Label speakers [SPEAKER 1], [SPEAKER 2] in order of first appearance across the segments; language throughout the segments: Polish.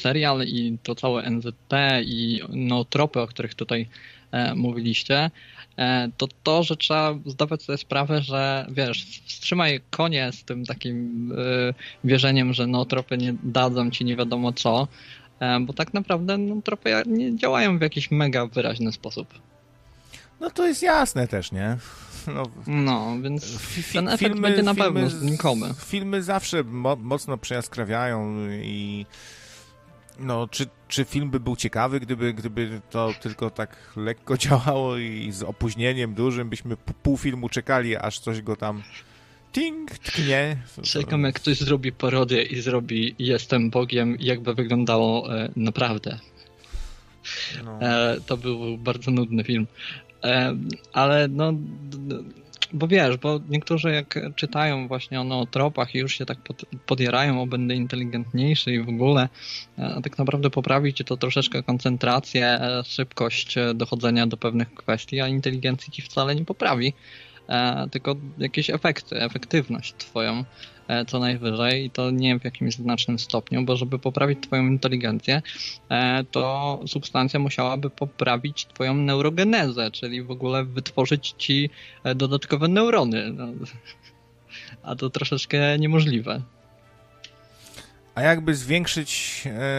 [SPEAKER 1] serial i to całe NZT i nootropy, o których tutaj mówiliście, to, że trzeba zdawać sobie sprawę, że wiesz, wstrzymaj konie z tym takim wierzeniem, że nootropy nie dadzą ci nie wiadomo co, bo tak naprawdę nootropy nie działają w jakiś mega wyraźny sposób.
[SPEAKER 2] No to jest jasne też, nie?
[SPEAKER 1] No więc ten efekt będzie na pewno znikomy.
[SPEAKER 2] Filmy zawsze mocno przejaskrawiają i no, czy film by był ciekawy, gdyby to tylko tak lekko działało i z opóźnieniem dużym, byśmy pół filmu czekali, aż coś go tam tknie.
[SPEAKER 1] Czekam, jak ktoś zrobi parodię i zrobi Jestem Bogiem, jakby wyglądało naprawdę. No. To był bardzo nudny film. Ale no, bo wiesz, bo niektórzy jak czytają właśnie o nootropach i już się tak podjerają, o będę inteligentniejszy i w ogóle, tak naprawdę poprawi ci to troszeczkę koncentrację, szybkość dochodzenia do pewnych kwestii, a inteligencji ci wcale nie poprawi, tylko jakieś efektywność twoją co najwyżej i to nie w jakimś znacznym stopniu, bo żeby poprawić twoją inteligencję, to substancja musiałaby poprawić twoją neurogenezę, czyli w ogóle wytworzyć ci dodatkowe neurony. No, a to troszeczkę niemożliwe.
[SPEAKER 2] A jakby zwiększyć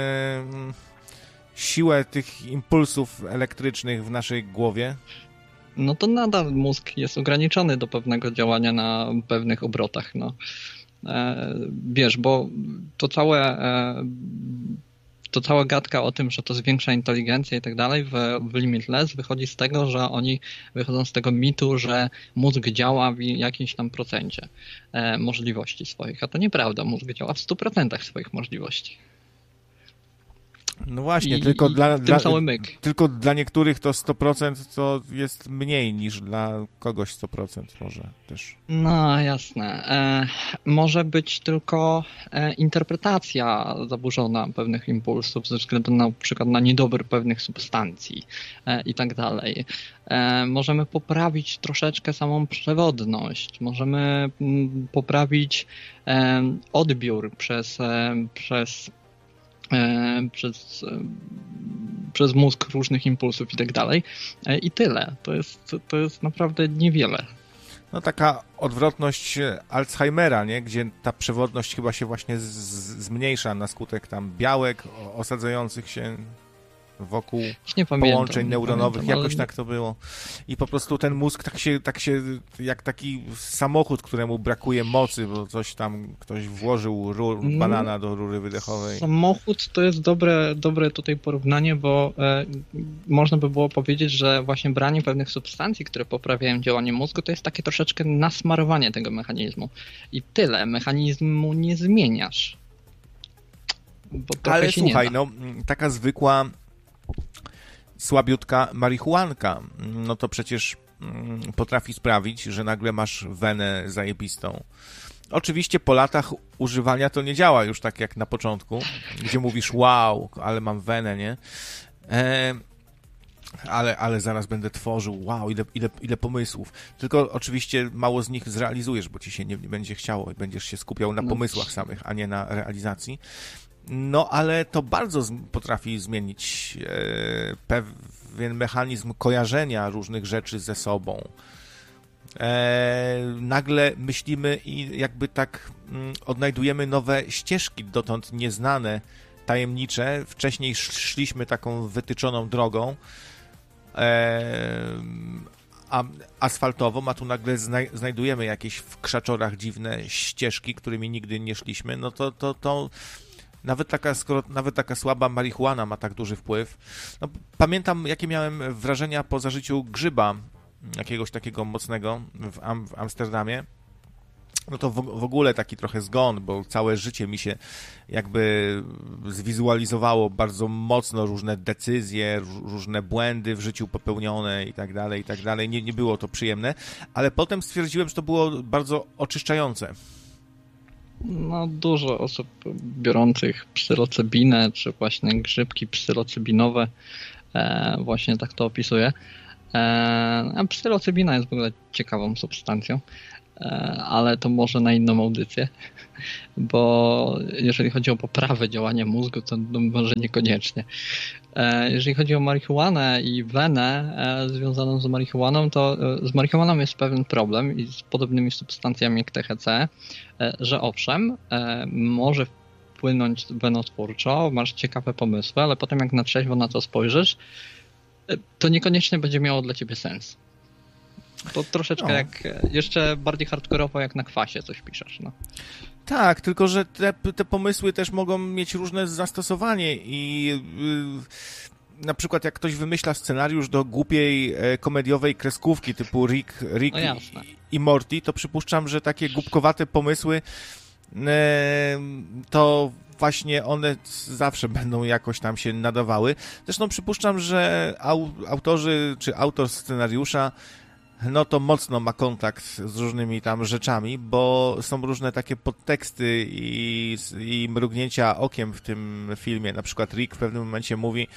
[SPEAKER 2] siłę tych impulsów elektrycznych w naszej głowie?
[SPEAKER 1] No to nadal mózg jest ograniczony do działania na pewnych obrotach. No. Wiesz, bo to cała gadka o tym, że to zwiększa inteligencję i tak dalej w Limitless wychodzi z tego, że oni wychodzą z tego mitu, że mózg działa w jakimś tam procencie możliwości swoich, a to nieprawda, mózg działa w 100% swoich możliwości.
[SPEAKER 2] No właśnie, tylko dla niektórych to 100% to jest mniej niż dla kogoś 100% może też.
[SPEAKER 1] No jasne. Może być tylko interpretacja zaburzona pewnych impulsów ze względu na przykład na niedobór pewnych substancji i tak dalej. Możemy poprawić troszeczkę samą przewodność, możemy poprawić odbiór przez mózg różnych impulsów i tak dalej. I tyle. To jest naprawdę niewiele.
[SPEAKER 2] No taka odwrotność Alzheimera, nie? Gdzie ta przewodność chyba się właśnie zmniejsza na skutek tam białek osadzających się wokół połączeń neuronowych, jakoś tak to było. I po prostu ten mózg tak się jak taki samochód, któremu brakuje mocy, bo coś tam ktoś włożył banana do rury wydechowej.
[SPEAKER 1] Samochód to jest dobre tutaj porównanie, bo można by było powiedzieć, że właśnie branie pewnych substancji, które poprawiają działanie mózgu, to jest takie troszeczkę nasmarowanie tego mechanizmu. I tyle. Mechanizmu nie zmieniasz.
[SPEAKER 2] Ale słuchaj, no taka zwykła słabiutka marihuanka, no to przecież potrafi sprawić, że nagle masz wenę zajebistą. Oczywiście po latach używania to nie działa już tak jak na początku, gdzie mówisz wow, ale mam wenę, nie? Ale zaraz będę tworzył, wow, ile pomysłów. Tylko oczywiście mało z nich zrealizujesz, bo ci się nie będzie chciało i będziesz się skupiał na pomysłach samych, a nie na realizacji. No, ale to bardzo potrafi zmienić pewien mechanizm kojarzenia różnych rzeczy ze sobą. Nagle myślimy i jakby tak odnajdujemy nowe ścieżki, dotąd nieznane, tajemnicze. Wcześniej szliśmy taką wytyczoną drogą asfaltową, a tu nagle znajdujemy jakieś w krzaczorach dziwne ścieżki, którymi nigdy nie szliśmy. No to nawet taka słaba marihuana ma tak duży wpływ. No, pamiętam, jakie miałem wrażenia po zażyciu grzyba jakiegoś takiego mocnego w Amsterdamie. No to w ogóle taki trochę zgon, bo całe życie mi się jakby zwizualizowało bardzo mocno różne decyzje, różne błędy w życiu popełnione i tak dalej. Nie było to przyjemne, ale potem stwierdziłem, że to było bardzo oczyszczające.
[SPEAKER 1] No, dużo osób biorących psylocybinę, czy właśnie grzybki psylocybinowe właśnie tak to opisuje. A psylocybina jest w ogóle ciekawą substancją. ale to może na inną audycję, bo jeżeli chodzi o poprawę działania mózgu, to może niekoniecznie. Jeżeli chodzi o marihuanę i wenę związaną z marihuaną, to z marihuaną jest pewien problem i z podobnymi substancjami jak THC, że owszem, może wpłynąć wenotwórczo, masz ciekawe pomysły, ale potem jak na trzeźwo na to spojrzysz, to niekoniecznie będzie miało dla ciebie sens. To troszeczkę jak jeszcze bardziej hardkorowo jak na kwasie coś piszesz. No.
[SPEAKER 2] Tak, tylko że te pomysły też mogą mieć różne zastosowanie i na przykład jak ktoś wymyśla scenariusz do głupiej komediowej kreskówki typu Rick i Morty, to przypuszczam, że takie głupkowate pomysły to właśnie one zawsze będą jakoś tam się nadawały. Zresztą przypuszczam, że autorzy czy autor scenariusza no to mocno ma kontakt z różnymi tam rzeczami, bo są różne takie podteksty i mrugnięcia okiem w tym filmie. Na przykład Rick w pewnym momencie mówi,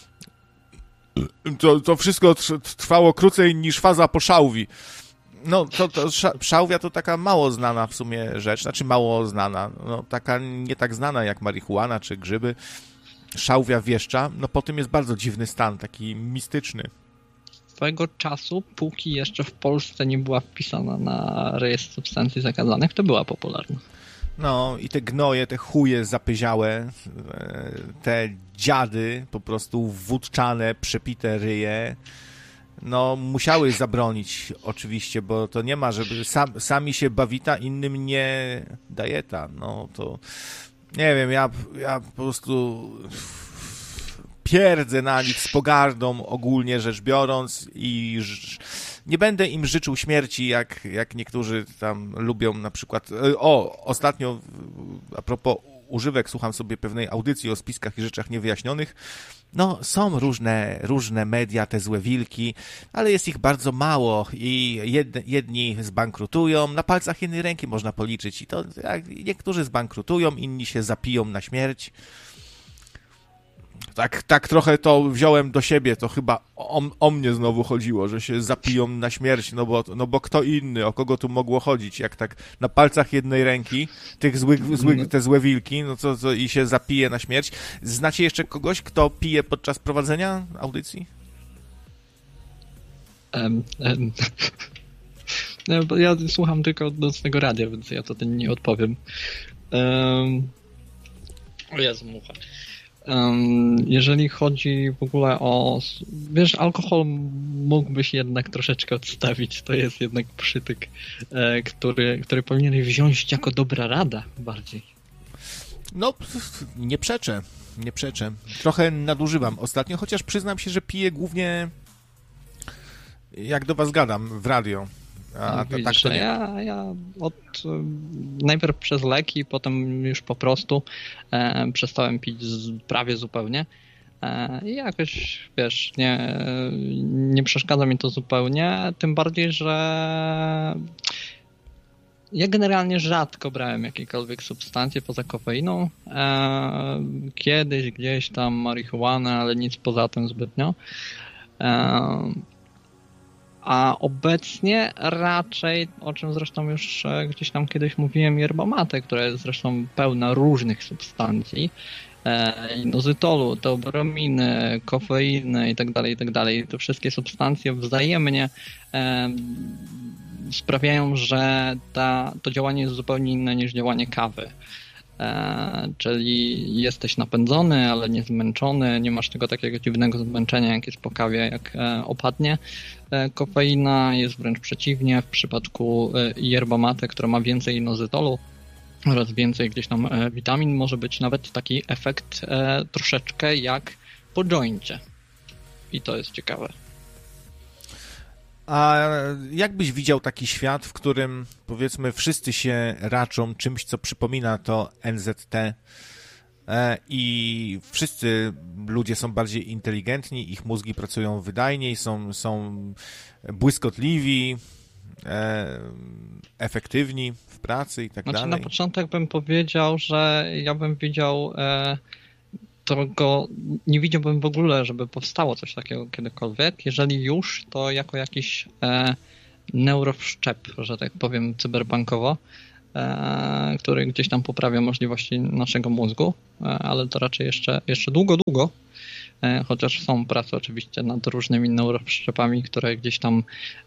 [SPEAKER 2] to wszystko trwało krócej niż faza po szałwi. No, szałwia to taka mało znana w sumie rzecz, znaczy mało znana, no taka nie tak znana jak marihuana czy grzyby. Szałwia wieszcza, no po tym jest bardzo dziwny stan, taki mistyczny.
[SPEAKER 1] Swego czasu, póki jeszcze w Polsce nie była wpisana na rejestr substancji zakazanych, to była popularna.
[SPEAKER 2] No i te gnoje, te chuje zapyziałe, te dziady po prostu wódczane, przepite ryje, no musiały zabronić oczywiście, bo to nie ma, żeby sami się bawita, innym nie dajeta. No to nie wiem, ja po prostu pierdzę na nich z pogardą ogólnie rzecz biorąc i nie będę im życzył śmierci, jak niektórzy tam lubią na przykład... Ostatnio a propos używek słucham sobie pewnej audycji o spiskach i rzeczach niewyjaśnionych. No, są różne media, te złe wilki, ale jest ich bardzo mało i jedni zbankrutują, na palcach jednej ręki można policzyć i to niektórzy zbankrutują, inni się zapiją na śmierć. Tak trochę to wziąłem do siebie, to chyba o mnie znowu chodziło, że się zapiją na śmierć, no bo kto inny, o kogo tu mogło chodzić, jak tak na palcach jednej ręki, te złe wilki, no co i się zapije na śmierć. Znacie jeszcze kogoś, kto pije podczas prowadzenia audycji?
[SPEAKER 1] No, bo ja słucham tylko nocnego radia, więc ja to nie odpowiem. O Jezu, mucha. Jeżeli chodzi w ogóle o... Wiesz, alkohol mógłbyś jednak troszeczkę odstawić. To jest jednak przytyk, który powinieneś wziąć jako dobra rada bardziej.
[SPEAKER 2] No, nie przeczę. Trochę nadużywam ostatnio, chociaż przyznam się, że piję głównie jak do was gadam w radio.
[SPEAKER 1] Widzisz, tak to nie. Ja najpierw przez leki, potem już po prostu przestałem pić prawie zupełnie i jakoś, wiesz, nie przeszkadza mi to zupełnie, tym bardziej, że ja generalnie rzadko brałem jakiekolwiek substancje poza kofeiną, kiedyś gdzieś tam marihuanę, ale nic poza tym zbytnio. A obecnie raczej, o czym zresztą już gdzieś tam kiedyś mówiłem, yerba mate, która jest zresztą pełna różnych substancji, inozytolu, teobrominy, kofeiny itd. Te wszystkie substancje wzajemnie sprawiają, że to działanie jest zupełnie inne niż działanie kawy. Czyli jesteś napędzony, ale nie zmęczony, nie masz tego takiego dziwnego zmęczenia, jak jest po kawie, jak opadnie kofeina, jest wręcz przeciwnie. W przypadku yerba mate, która ma więcej inozytolu oraz więcej gdzieś tam witamin, może być nawet taki efekt troszeczkę jak po joincie. I to jest ciekawe.
[SPEAKER 2] A jak byś widział taki świat, w którym powiedzmy wszyscy się raczą czymś, co przypomina to NZT i wszyscy ludzie są bardziej inteligentni, ich mózgi pracują wydajniej, są błyskotliwi, efektywni w pracy i tak dalej?
[SPEAKER 1] Na początek bym powiedział, że ja bym widział nie widziałbym w ogóle, żeby powstało coś takiego kiedykolwiek. Jeżeli już, to jako jakiś neurowszczep, że tak powiem, cyberpunkowo, który gdzieś tam poprawia możliwości naszego mózgu, ale to raczej jeszcze długo, chociaż są prace oczywiście nad różnymi neurowszczepami, które gdzieś tam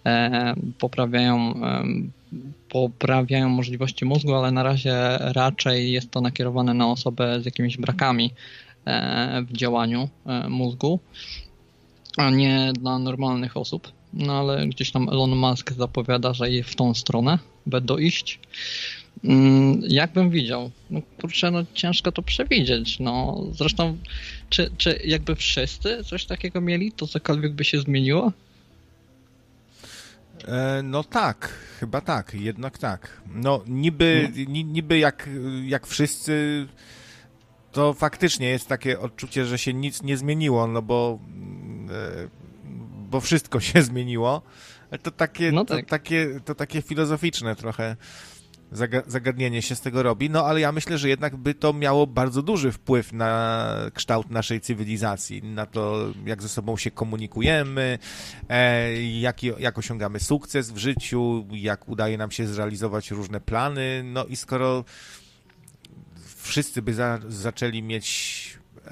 [SPEAKER 1] poprawiają możliwości mózgu, ale na razie raczej jest to nakierowane na osobę z jakimiś brakami w działaniu mózgu, a nie dla normalnych osób. No ale gdzieś tam Elon Musk zapowiada, że i w tą stronę będą iść. Jak bym widział? No kurczę, no ciężko to przewidzieć. No zresztą, czy jakby wszyscy coś takiego mieli, to cokolwiek by się zmieniło?
[SPEAKER 2] No tak, chyba tak, jednak tak. No niby jak wszyscy, to faktycznie jest takie odczucie, że się nic nie zmieniło, no bo wszystko się zmieniło. Ale to takie filozoficzne trochę zagadnienie się z tego robi, no ale ja myślę, że jednak by to miało bardzo duży wpływ na kształt naszej cywilizacji, na to, jak ze sobą się komunikujemy, jak osiągamy sukces w życiu, jak udaje nam się zrealizować różne plany, no i skoro wszyscy by zaczęli mieć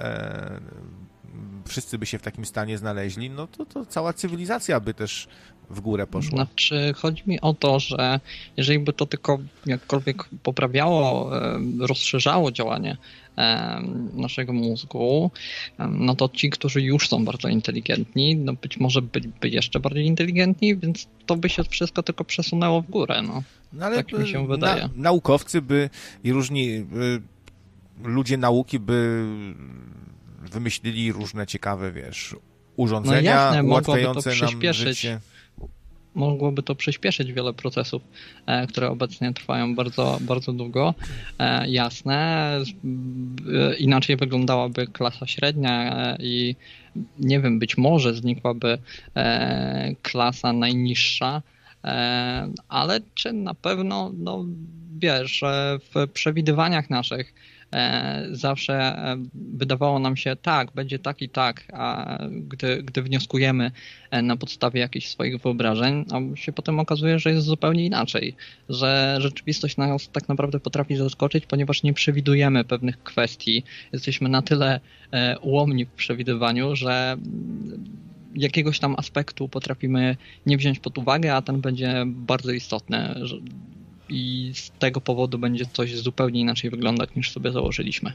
[SPEAKER 2] wszyscy by się w takim stanie znaleźli, no to cała cywilizacja by też w górę poszła.
[SPEAKER 1] Znaczy, chodzi mi o to, że jeżeli by to tylko jakkolwiek poprawiało, rozszerzało działanie naszego mózgu, no to ci, którzy już są bardzo inteligentni, no być może byliby jeszcze bardziej inteligentni, więc to by się wszystko tylko przesunęło w górę, no ale tak mi się wydaje.
[SPEAKER 2] Naukowcy by i różni ludzie nauki by wymyślili różne ciekawe, urządzenia,
[SPEAKER 1] no jasne,
[SPEAKER 2] ułatwiające nam życie.
[SPEAKER 1] Mogłoby to przyspieszyć wiele procesów, które obecnie trwają bardzo, bardzo długo. Jasne, inaczej wyglądałaby klasa średnia i nie wiem, być może znikłaby klasa najniższa, ale czy na pewno, no wiesz, w przewidywaniach naszych zawsze wydawało nam się tak, będzie tak i tak, a gdy wnioskujemy na podstawie jakichś swoich wyobrażeń, a się potem okazuje, że jest zupełnie inaczej, że rzeczywistość nas tak naprawdę potrafi zaskoczyć, ponieważ nie przewidujemy pewnych kwestii. Jesteśmy na tyle ułomni w przewidywaniu, że jakiegoś tam aspektu potrafimy nie wziąć pod uwagę, a ten będzie bardzo istotny. I z tego powodu będzie coś zupełnie inaczej wyglądać, niż sobie założyliśmy.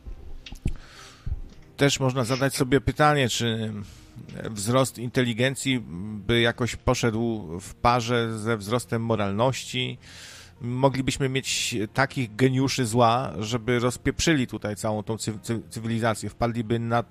[SPEAKER 2] Też można zadać sobie pytanie, czy wzrost inteligencji by jakoś poszedł w parze ze wzrostem moralności. Moglibyśmy mieć takich geniuszy zła, żeby rozpieprzyli tutaj całą tą cywilizację. Wpadliby na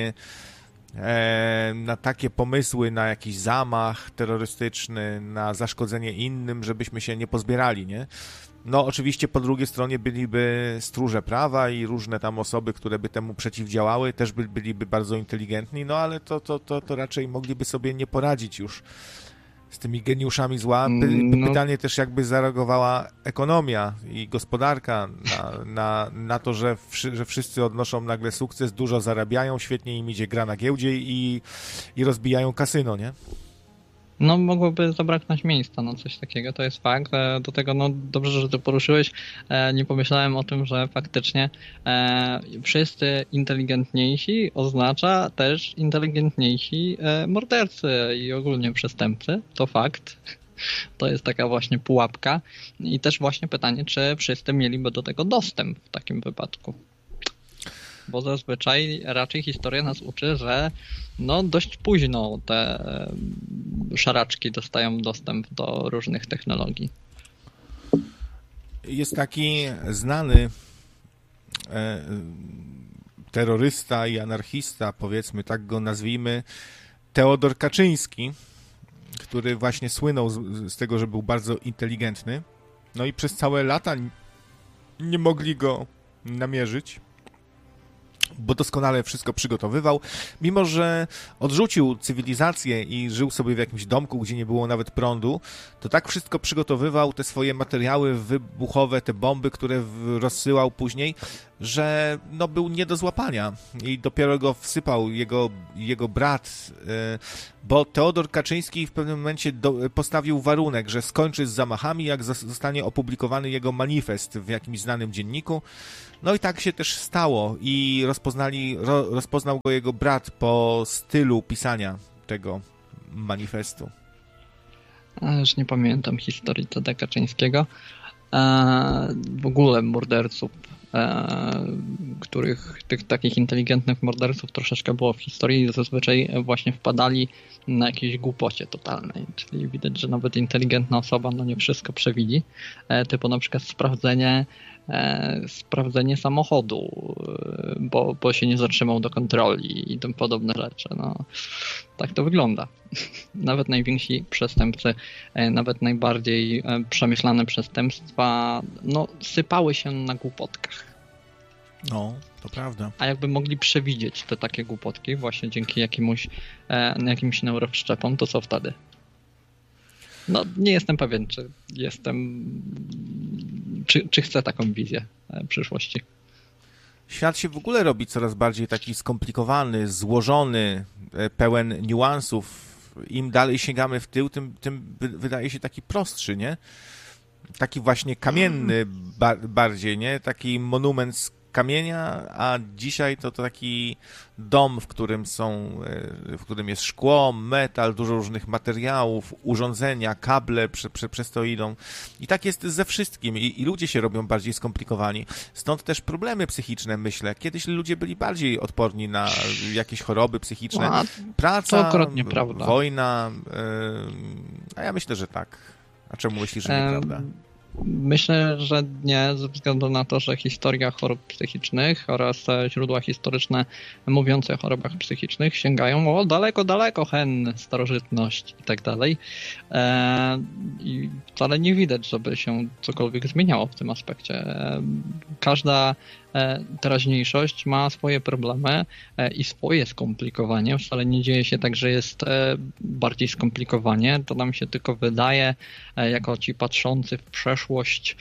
[SPEAKER 2] takie pomysły, na jakiś zamach terrorystyczny, na zaszkodzenie innym, żebyśmy się nie pozbierali, nie? No oczywiście po drugiej stronie byliby stróże prawa i różne tam osoby, które by temu przeciwdziałały, też byliby bardzo inteligentni, no ale to raczej mogliby sobie nie poradzić już z tymi geniuszami zła. Pytanie też, jakby zareagowała ekonomia i gospodarka na to, że wszyscy odnoszą nagle sukces, dużo zarabiają, świetnie im idzie gra na giełdzie i rozbijają kasyno, nie?
[SPEAKER 1] No mogłoby zabraknąć miejsca na coś takiego, to jest fakt. Do tego, no dobrze, że to poruszyłeś. Nie pomyślałem o tym, że faktycznie wszyscy inteligentniejsi oznacza też inteligentniejsi mordercy i ogólnie przestępcy. To fakt. To jest taka właśnie pułapka. I też właśnie pytanie, czy wszyscy mieliby do tego dostęp w takim wypadku. Bo zazwyczaj raczej historia nas uczy, że no dość późno te szaraczki dostają dostęp do różnych technologii.
[SPEAKER 2] Jest taki znany terrorysta i anarchista, powiedzmy, tak go nazwijmy, Teodor Kaczyński, który właśnie słynął z tego, że był bardzo inteligentny. No i przez całe lata nie mogli go namierzyć. bo doskonale wszystko przygotowywał. Mimo że odrzucił cywilizację i żył sobie w jakimś domku, gdzie nie było nawet prądu, to tak wszystko przygotowywał, te swoje materiały wybuchowe, te bomby, które rozsyłał później, że no, był nie do złapania. I dopiero go wsypał jego brat, bo Teodor Kaczyński w pewnym momencie postawił warunek, że skończy z zamachami, jak zostanie opublikowany jego manifest w jakimś znanym dzienniku. No i tak się też stało i rozpoznał go jego brat po stylu pisania tego manifestu.
[SPEAKER 1] Już nie pamiętam historii Tada Kaczyńskiego. W ogóle morderców, których tych takich inteligentnych morderców troszeczkę było w historii, zazwyczaj właśnie wpadali na jakiejś głupocie totalnej, czyli widać, że nawet inteligentna osoba no nie wszystko przewidzi, typu na przykład sprawdzenie samochodu, bo się nie zatrzymał do kontroli i tym podobne rzeczy. No, tak to wygląda. Nawet najwięksi przestępcy, nawet najbardziej przemyślane przestępstwa, no, sypały się na głupotkach.
[SPEAKER 2] No, to prawda.
[SPEAKER 1] A jakby mogli przewidzieć te takie głupotki właśnie dzięki jakimś neurowszczepom, to co wtedy? No, nie jestem pewien, czy chcę taką wizję przyszłości. Świat
[SPEAKER 2] się w ogóle robi coraz bardziej taki skomplikowany, złożony, pełen niuansów. Im dalej sięgamy w tył, tym wydaje się taki prostszy, nie? Taki właśnie kamienny bardziej, nie? Taki monument z kamienia, a dzisiaj to taki dom, w którym jest szkło, metal, dużo różnych materiałów, urządzenia, kable przez to idą. I tak jest ze wszystkim. I ludzie się robią bardziej skomplikowani. Stąd też problemy psychiczne, myślę. Kiedyś ludzie byli bardziej odporni na jakieś choroby psychiczne. Praca, wojna. A ja myślę, że tak. A czemu myślisz, że nieprawda?
[SPEAKER 1] Myślę, że nie, ze względu na to, że historia chorób psychicznych oraz źródła historyczne mówiące o chorobach psychicznych sięgają daleko, starożytność i tak dalej. I wcale nie widać, żeby się cokolwiek zmieniało w tym aspekcie. Każda teraźniejszość ma swoje problemy i swoje skomplikowanie. Wcale nie dzieje się tak, że jest bardziej skomplikowanie. To nam się tylko wydaje, jako ci patrzący w przeszłość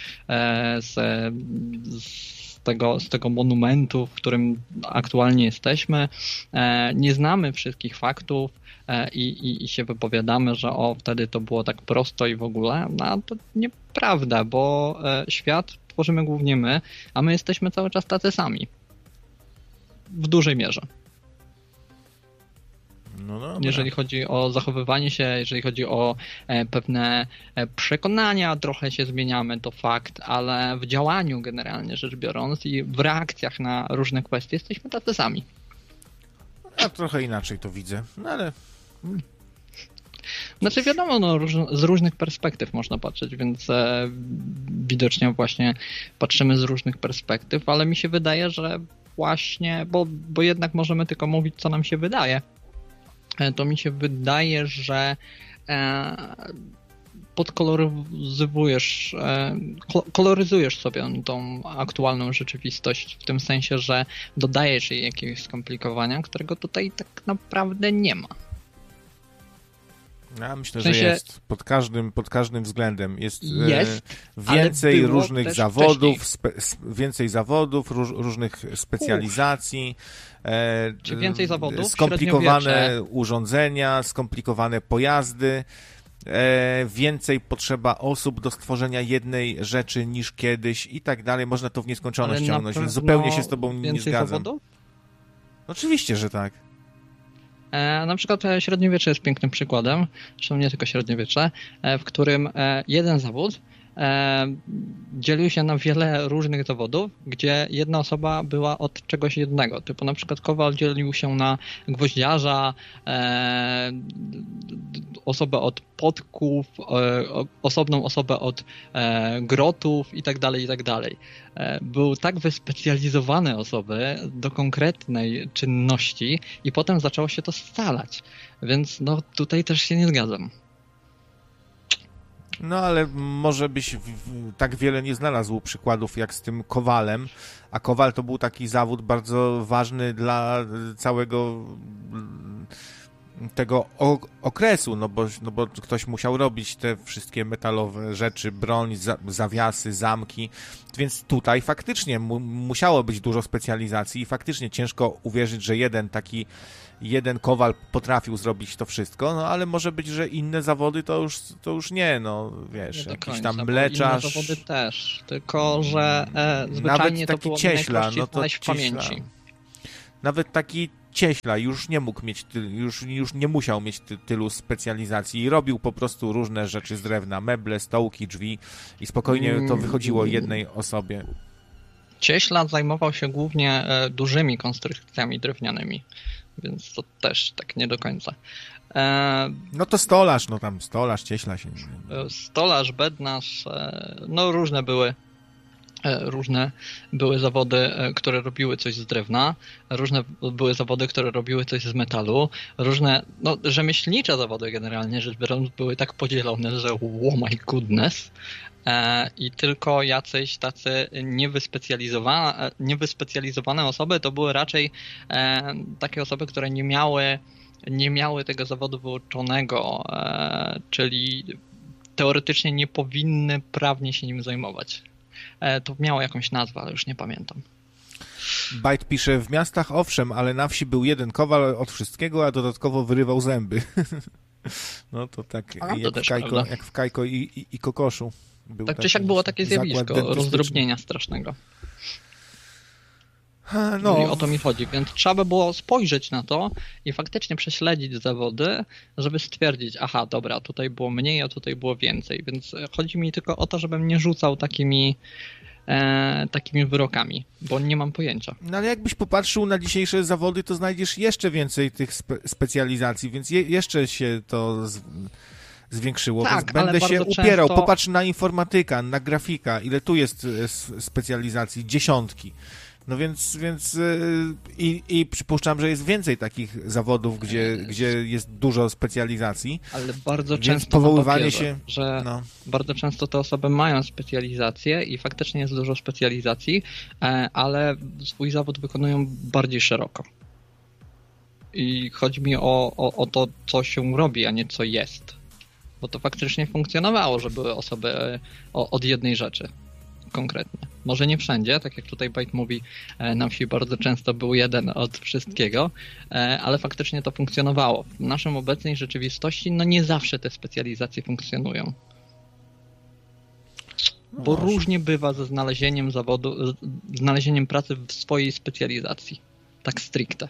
[SPEAKER 1] z tego monumentu, w którym aktualnie jesteśmy. Nie znamy wszystkich faktów i się wypowiadamy, że wtedy to było tak prosto i w ogóle. No to nieprawda, bo świat tworzymy głównie my, a my jesteśmy cały czas tacy sami. W dużej mierze.
[SPEAKER 2] No dobra.
[SPEAKER 1] Jeżeli chodzi o zachowywanie się, jeżeli chodzi o pewne przekonania, trochę się zmieniamy, to fakt, ale w działaniu generalnie rzecz biorąc i w reakcjach na różne kwestie jesteśmy tacy sami.
[SPEAKER 2] Ja trochę inaczej to widzę, no ale...
[SPEAKER 1] Znaczy wiadomo, no, z różnych perspektyw można patrzeć, więc widocznie właśnie patrzymy z różnych perspektyw, ale mi się wydaje, że właśnie, bo jednak możemy tylko mówić, co nam się wydaje, to mi się wydaje, że koloryzujesz sobie tą aktualną rzeczywistość w tym sensie, że dodajesz jej jakiegoś skomplikowania, którego tutaj tak naprawdę nie ma.
[SPEAKER 2] Ja myślę, że jest pod każdym względem. Jest więcej różnych zawodów, różnych specjalizacji.
[SPEAKER 1] Czy więcej zawodów?
[SPEAKER 2] Skomplikowane urządzenia, skomplikowane pojazdy. Więcej potrzeba osób do stworzenia jednej rzeczy niż kiedyś i tak dalej. Można to w nieskończoność ciągnąć, więc zupełnie się z tobą nie zgadzam. Zawodów? Oczywiście, że tak.
[SPEAKER 1] Na przykład średniowiecze jest pięknym przykładem, zresztą nie tylko średniowiecze, w którym jeden zawód dzielił się na wiele różnych zawodów, gdzie jedna osoba była od czegoś jednego. Typu na przykład kowal dzielił się na gwoździarza, osobę od podków, osobną osobę od grotów i tak dalej. Był tak wyspecjalizowane osoby do konkretnej czynności i potem zaczęło się to scalać. Więc no tutaj też się nie zgadzam.
[SPEAKER 2] No ale może byś tak wiele nie znalazł przykładów jak z tym kowalem, a kowal to był taki zawód bardzo ważny dla całego tego okresu, no bo ktoś musiał robić te wszystkie metalowe rzeczy, broń, zawiasy, zamki, więc tutaj faktycznie musiało być dużo specjalizacji i faktycznie ciężko uwierzyć, że jeden kowal potrafił zrobić to wszystko, no ale może być, że inne zawody to już nie, no wiesz,
[SPEAKER 1] Nie
[SPEAKER 2] jakiś tam
[SPEAKER 1] inne
[SPEAKER 2] mleczarz.
[SPEAKER 1] zawody też, tylko że zwyczajnie to było
[SPEAKER 2] cieśla,
[SPEAKER 1] no to w pamięci.
[SPEAKER 2] Nawet taki cieśla już nie mógł mieć, już nie musiał mieć tylu specjalizacji i robił po prostu różne rzeczy z drewna, meble, stołki, drzwi i spokojnie to wychodziło jednej osobie.
[SPEAKER 1] Cieśla zajmował się głównie dużymi konstrukcjami drewnianymi, więc to też tak nie do końca.
[SPEAKER 2] No to stolarz, no tam stolarz, cieśla się...
[SPEAKER 1] Stolarz, bednarz, no różne były zawody, które robiły coś z drewna, różne były zawody, które robiły coś z metalu, różne, no rzemieślnicze zawody generalnie rzecz biorąc były tak podzielone, że oh my goodness, i tylko jacyś tacy niewyspecjalizowane osoby to były raczej takie osoby, które nie miały tego zawodu wyuczonego, czyli teoretycznie nie powinny prawnie się nim zajmować. To miało jakąś nazwę, ale już nie pamiętam.
[SPEAKER 2] Bajt pisze, w miastach owszem, ale na wsi był jeden kowal od wszystkiego, a dodatkowo wyrywał zęby. No to tak jak w Kajko i Kokoszu. Był
[SPEAKER 1] tak czy siak było takie zjawisko rozdrobnienia strasznego. No. I o to mi chodzi, więc trzeba by było spojrzeć na to i faktycznie prześledzić zawody, żeby stwierdzić, aha, dobra, tutaj było mniej, a tutaj było więcej, więc chodzi mi tylko o to, żebym nie rzucał takimi wyrokami, bo nie mam pojęcia.
[SPEAKER 2] No ale jakbyś popatrzył na dzisiejsze zawody, to znajdziesz jeszcze więcej tych specjalizacji, więc jeszcze się to zwiększyło,
[SPEAKER 1] tak,
[SPEAKER 2] więc będę się upierał.
[SPEAKER 1] często...
[SPEAKER 2] Popatrz na informatyka, na grafika, ile tu jest specjalizacji, dziesiątki. No więc i przypuszczam, że jest więcej takich zawodów, gdzie jest dużo specjalizacji.
[SPEAKER 1] Ale bardzo
[SPEAKER 2] więc
[SPEAKER 1] często
[SPEAKER 2] powoływanie się,
[SPEAKER 1] że bardzo często te osoby mają specjalizację i faktycznie jest dużo specjalizacji, ale swój zawód wykonują bardziej szeroko. I chodzi mi o to, co się robi, a nie co jest. Bo to faktycznie funkcjonowało, że były osoby od jednej rzeczy konkretnie. Może nie wszędzie, tak jak tutaj Bajt mówi, na wsi bardzo często był jeden od wszystkiego, ale faktycznie to funkcjonowało. W naszej obecnej rzeczywistości no nie zawsze te specjalizacje funkcjonują. Bo różnie bywa ze znalezieniem zawodu, znalezieniem pracy w swojej specjalizacji. Tak stricte.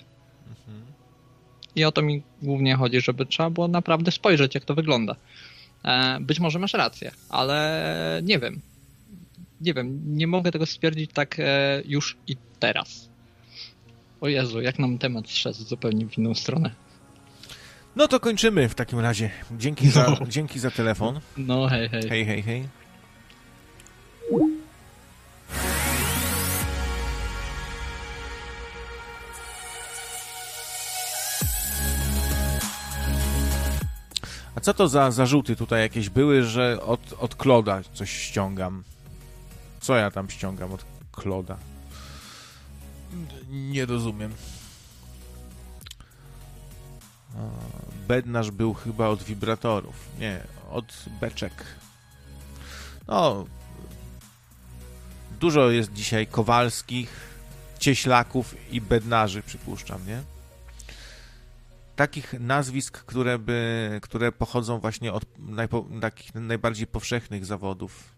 [SPEAKER 1] I o to mi głównie chodzi, żeby trzeba było naprawdę spojrzeć, jak to wygląda. Być może masz rację, ale nie wiem. Nie mogę tego stwierdzić tak już i teraz. O Jezu, jak nam temat zszedł zupełnie w inną stronę.
[SPEAKER 2] No to kończymy w takim razie. Dzięki za telefon.
[SPEAKER 1] No hej.
[SPEAKER 2] Hej. A co to za zarzuty tutaj jakieś były, że od Kloda coś ściągam? Co ja tam ściągam od Kloda? Nie rozumiem. Bednarz był chyba od wibratorów. Nie, od beczek. No, dużo jest dzisiaj Kowalskich, Cieślaków i Bednarzy, przypuszczam, nie? Takich nazwisk, które pochodzą właśnie od takich najbardziej powszechnych zawodów.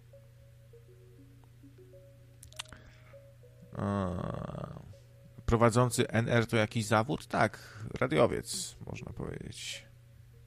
[SPEAKER 2] Prowadzący NR to jakiś zawód? Tak, radiowiec, można powiedzieć.